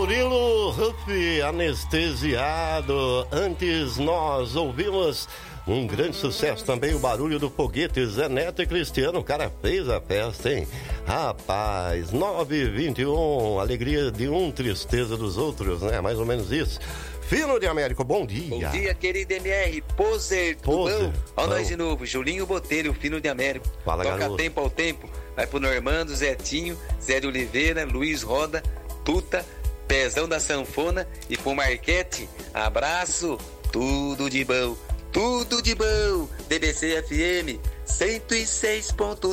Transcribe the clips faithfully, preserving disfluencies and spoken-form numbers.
Murilo Huff, Anestesiado. Antes nós ouvimos um grande sucesso também, o Barulho do Foguete, Zé Neto e Cristiano. O cara fez a festa, hein? Rapaz, nove e vinte e um, alegria de um, tristeza dos outros, né? Mais ou menos isso. Fino de Américo, bom dia. Bom dia, querido M R, Poser, tudo Poser, bom? Olha bom. nós de novo, Julinho Botelho, Fino de Américo. Fala, Toca garoto. tempo ao tempo, vai pro Normando, Zetinho, Zé de Oliveira, Luiz Roda, Tuta, Pezão da Sanfona e pro Marquete, abraço, tudo de bom, tudo de bom. D B C F M cento e seis ponto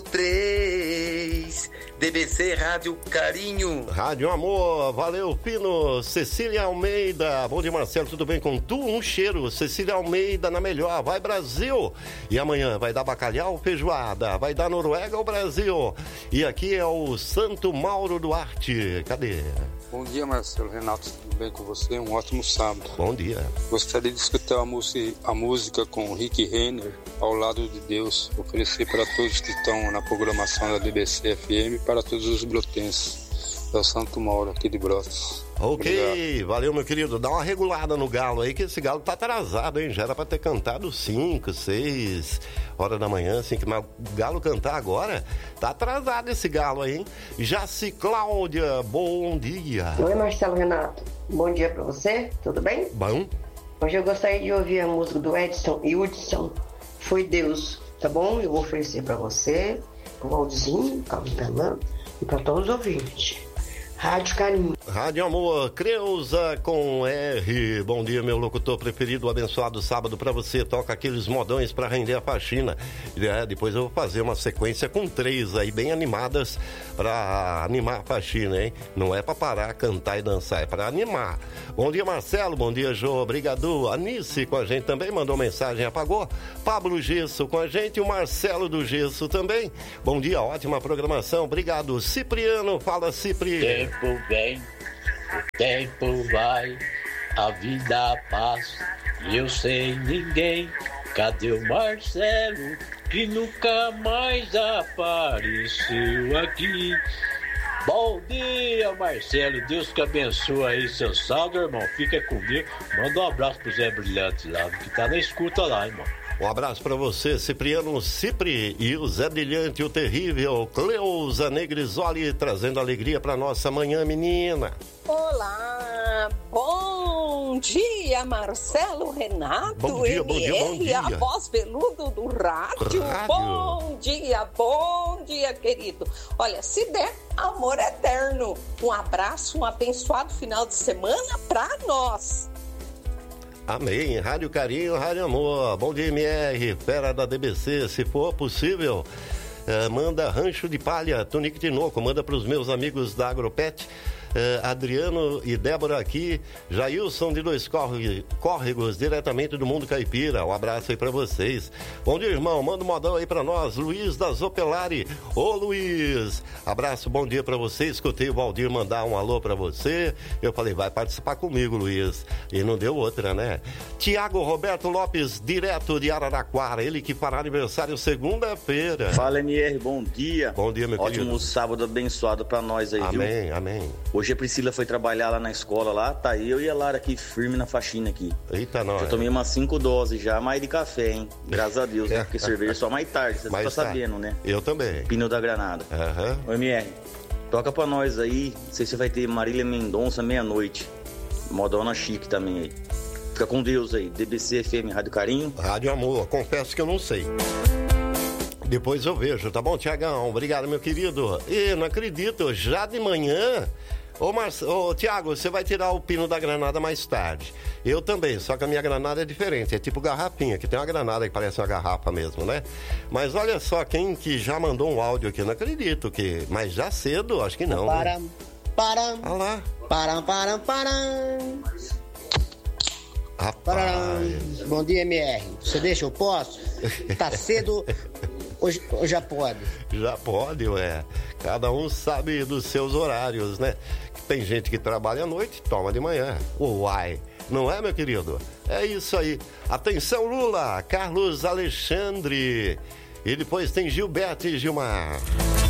três, D B C Rádio Carinho. Rádio Amor, valeu, Pino. Cecília Almeida, bom dia, Marcelo, tudo bem com tu? Um cheiro, Cecília Almeida na melhor, vai Brasil. E amanhã vai dar bacalhau ou feijoada? Vai dar Noruega ou Brasil? E aqui é o Santo Mauro Duarte, cadê? Bom dia, Marcelo, Renato, tudo bem com você? Um ótimo sábado. Bom dia. Gostaria de escutar a música, a música com Rick Renner, Ao Lado de Deus, oferecer para todos que estão na programação da D B C F M e para todos os brotenses. É o Santo Mauro aqui de Brotas. Ok, Obrigado. valeu, meu querido. Dá uma regulada no galo aí, que esse galo tá atrasado, hein? Já era pra ter cantado cinco, seis horas da manhã, assim, que mas o galo cantar agora, tá atrasado esse galo aí, hein? Jaci Cláudia, bom dia. Oi, Marcelo Renato. Bom dia pra você, tudo bem? Bom. Hoje eu gostaria de ouvir a música do Edson e Hudson, Foi Deus, tá bom? Eu vou oferecer pra você, pro Valdizinho, Calvin e pra todos os ouvintes. Rádio Carinho. Rádio Amor, Creuza com R. Bom dia, meu locutor preferido, abençoado sábado pra você. Toca aqueles modões pra render a faxina. É, depois eu vou fazer uma sequência com três aí, bem animadas, pra animar a faxina, hein? Não é pra parar, cantar e dançar, é pra animar. Bom dia, Marcelo, bom dia, Jô, obrigado. Anice com a gente também, mandou mensagem, apagou. Pablo Gesso com a gente, o Marcelo do Gesso também. Bom dia, ótima programação, obrigado. Cipriano, fala, Cipri. O tempo vem, o tempo vai, a vida passa e eu sem ninguém. Cadê o Marcelo que nunca mais apareceu aqui? Bom dia, Marcelo, Deus que abençoe aí seu saldo, irmão. Fica comigo, manda um abraço pro Zé Brilhante lá, que tá na escuta lá, irmão. Um abraço pra você, Cipriano Cipri e o Zé Brilhante, o terrível Cleusa Negrisoli, trazendo alegria pra nossa manhã, menina. Olá, bom dia, Marcelo Renato, bom dia, bom dia, bom dia. a voz veludo do rádio. rádio. Bom dia, bom dia, querido. Olha, se der, amor eterno. Um abraço, um abençoado final de semana pra nós. Amém. Rádio Carinho, Rádio Amor. Bom dia, M R, fera da D B C, se for possível, eh, manda Rancho de Palha, Tunique Tinoco, manda para os meus amigos da Agropet, eh, Adriano e Débora aqui, Jailson de Dois Córregos, diretamente do Mundo Caipira. Um abraço aí para vocês. Bom dia, irmão, manda um modão aí para nós, Luiz da Zopelari. Ô, Luiz, abraço, bom dia para você. Escutei o Valdir mandar um alô para você. Eu falei, vai participar comigo, Luiz. E não deu outra, né? Tiago Roberto Lopes, direto de Araraquara, ele que fará aniversário segunda-feira. Fala, M R, bom dia. Bom dia, meu Ótimo querido. sábado abençoado pra nós aí, viu? Amém, amém. Hoje a Priscila foi trabalhar lá na escola, lá, tá eu e a Lara aqui firme na faxina aqui. Eita, nós. Já tomei umas cinco doses já, mais de café, hein? Graças a Deus, né? Porque cerveja só mais tarde, você Mais tá tarde. sabendo, né? Eu também. Pino da Granada. Aham. Ô, M R, toca pra nós aí, não sei se você vai ter Marília Mendonça meia-noite. Modona chique também aí. Fica com Deus aí, D B C F M, Rádio Carinho. Rádio Amor, confesso que eu não sei. Depois eu vejo, tá bom, Tiagão? Obrigado, meu querido. E não acredito, já de manhã... Ô, Marce... Ô, Tiago, você vai tirar o pino da granada mais tarde. Eu também, só que a minha granada é diferente, é tipo garrafinha, que tem uma granada que parece uma garrafa mesmo, né? Mas olha só, quem que já mandou um áudio aqui, não acredito que... Mas já cedo, acho que não, Para, né? para, Olha lá. para, para, para. Rapaz. Bom dia, M R. Você deixa, eu posso? Tá cedo ou, ou já pode? Já pode, ué. Cada um sabe dos seus horários, né? Tem gente que trabalha à noite, toma de manhã. Uai, não é, meu querido? É isso aí. Atenção, Lula, Carlos Alexandre. E depois tem Gilberto e Gilmar.